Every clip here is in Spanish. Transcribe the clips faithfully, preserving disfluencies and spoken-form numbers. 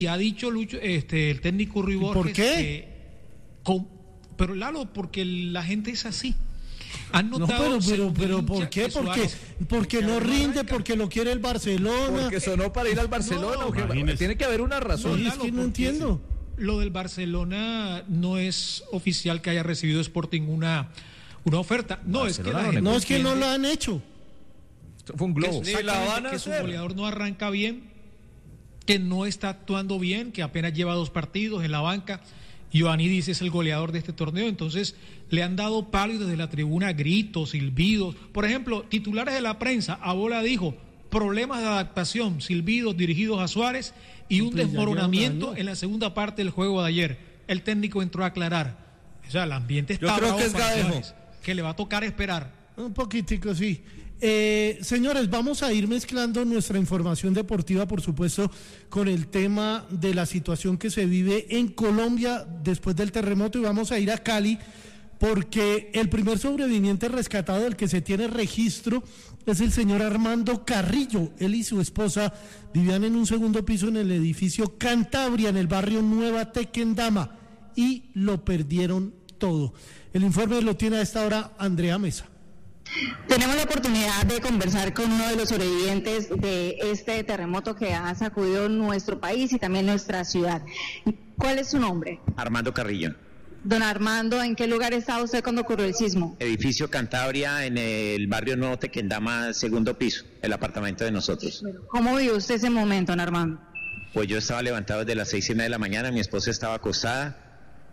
Y ha dicho Lucho, este, el técnico Ruy Borges. ¿Por qué? Que, con, pero Lalo, porque la gente es así. ¿Han notado? No, pero, pero, pero ¿por qué? Que Porque, Suárez, porque no rinde, porque lo quiere el Barcelona. Porque sonó para ir al Barcelona. No, ¿O qué? Tiene que haber una razón. No, es Lalo, que no entiendo. Lo del Barcelona no es oficial que haya recibido Sporting una, una oferta. No, es que la gente No, es que no entiende lo han hecho. Fue un globo. que, la van a que su hacer. goleador no arranca bien, que no está actuando bien, que apenas lleva dos partidos en la banca. Ioannidis es el goleador de este torneo, entonces le han dado palo y desde la tribuna gritos, silbidos. Por ejemplo, titulares de la prensa, Abola dijo, problemas de adaptación, silbidos dirigidos a Suárez y un Pues desmoronamiento en la segunda parte del juego de ayer. El técnico entró a aclarar. O sea, el ambiente está Yo creo bravo que es para Gadejo. Suárez, que le va a tocar esperar. Un poquitico, sí. Eh, señores, vamos a ir mezclando nuestra información deportiva, por supuesto, con el tema de la situación que se vive en Colombia después del terremoto, y vamos a ir a Cali porque el primer sobreviviente rescatado del que se tiene registro es el señor Armando Carrillo. Él y su esposa vivían en un segundo piso en el edificio Cantabria, en el barrio Nueva Tequendama, y lo perdieron todo. El informe lo tiene a esta hora Andrea Mesa. Tenemos la oportunidad de conversar con uno de los sobrevivientes de este terremoto que ha sacudido nuestro país y también nuestra ciudad. ¿Cuál es su nombre? Armando Carrillo. Don Armando, ¿en qué lugar estaba usted cuando ocurrió el sismo? Edificio Cantabria, en el barrio Nuevo Tequendama, segundo piso, el apartamento de nosotros. ¿Cómo vivió usted ese momento, don Armando? Pues yo estaba levantado desde las seis y media de la mañana, mi esposa estaba acostada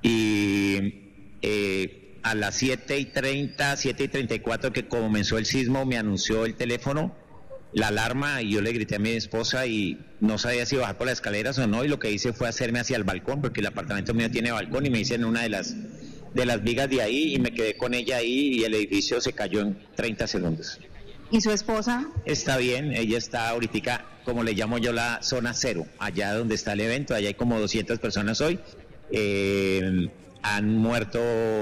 y eh, a las siete y treinta, siete y treinta y cuatro que comenzó el sismo me anunció el teléfono, la alarma, y yo le grité a mi esposa y no sabía si bajar por las escaleras o no, y lo que hice fue hacerme hacia el balcón, porque el apartamento mío tiene balcón, y me hice en una de las de las vigas de ahí y me quedé con ella ahí y el edificio se cayó en treinta segundos. ¿Y su esposa? Está bien, ella está ahorita, como le llamo yo, la zona cero, allá donde está el evento, allá hay como doscientas personas hoy. Eh, han muerto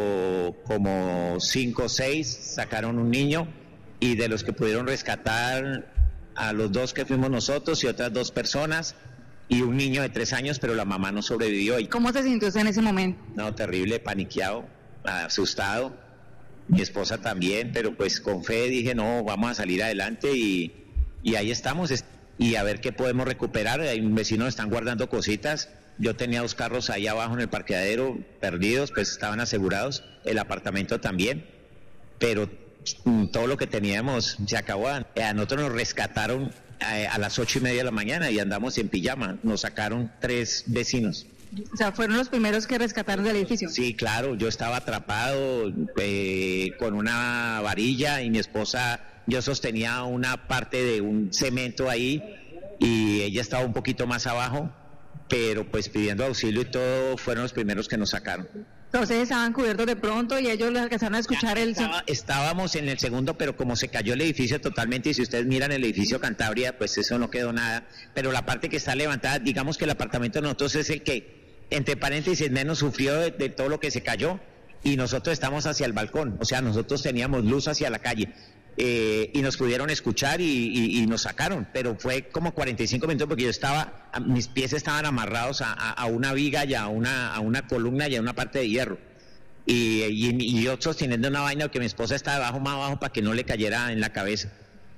como cinco o seis, sacaron un niño, y de los que pudieron rescatar, a los dos que fuimos nosotros y otras dos personas, y un niño de tres años, pero la mamá no sobrevivió. Y ¿Cómo se sintió usted en ese momento? no, terrible, paniqueado, asustado, mi esposa también, pero pues con fe dije, no, vamos a salir adelante, y, y ahí estamos, y a ver qué podemos recuperar. Hay vecinos están guardando cositas. Yo tenía dos carros ahí abajo en el parqueadero perdidos, pues estaban asegurados, el apartamento también, pero todo lo que teníamos se acabó. A nosotros nos rescataron a, a las ocho y media de la mañana y andamos en pijama, nos sacaron tres vecinos. O sea, ¿fueron los primeros que rescataron del edificio? Sí, claro, yo estaba atrapado eh, con una varilla, y mi esposa, yo sostenía una parte de un cemento ahí y ella estaba un poquito más abajo, pero pues pidiendo auxilio y todo, fueron los primeros que nos sacaron. Entonces estaban cubiertos de pronto y ellos les alcanzaron a escuchar el... Estaba, estábamos en el segundo, pero como se cayó el edificio totalmente, y si ustedes miran el edificio Cantabria, pues eso no quedó nada, pero la parte que está levantada, digamos que el apartamento de nosotros es el que, entre paréntesis, menos sufrió de, de todo lo que se cayó, y nosotros estamos hacia el balcón, o sea, nosotros teníamos luz hacia la calle. Eh, y nos pudieron escuchar y, y, y nos sacaron, pero fue como cuarenta y cinco minutos, porque yo estaba, mis pies estaban amarrados a, a, a una viga y a una, a una columna y a una parte de hierro, y, y, y yo sosteniendo una vaina que mi esposa estaba abajo, más abajo, para que no le cayera en la cabeza.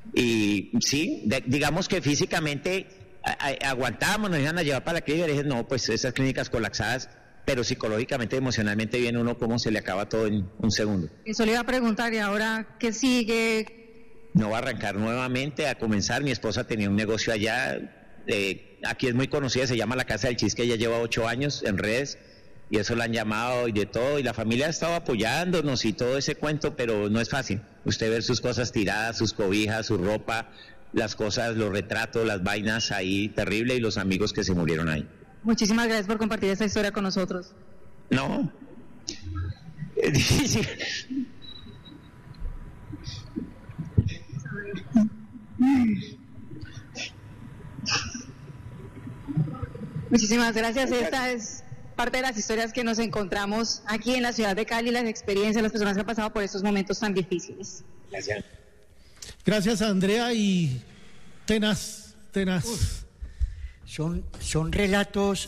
Y sí, de, digamos que físicamente a, a, aguantábamos, nos iban a llevar para la clínica, y dije, no, pues esas clínicas colapsadas, pero psicológicamente, emocionalmente viene uno cómo se le acaba todo en un segundo. Eso le iba a preguntar, ¿y ahora qué sigue? No va a arrancar nuevamente, a comenzar. Mi esposa tenía un negocio allá, eh, aquí es muy conocida, se llama La Casa del Chisque, ella lleva ocho años en redes, y eso la han llamado y de todo, y la familia ha estado apoyándonos y todo ese cuento, pero no es fácil. Usted ver sus cosas tiradas, sus cobijas, su ropa, las cosas, los retratos, las vainas ahí, terrible, y los amigos que se murieron ahí. Muchísimas gracias por compartir esta historia con nosotros. No, es difícil. Muchísimas gracias. Esta es parte de las historias que nos encontramos aquí en la ciudad de Cali, las experiencias de las personas que han pasado por estos momentos tan difíciles. Gracias. Gracias, Andrea, y tenaz, tenaz. Uf. Son, son relatos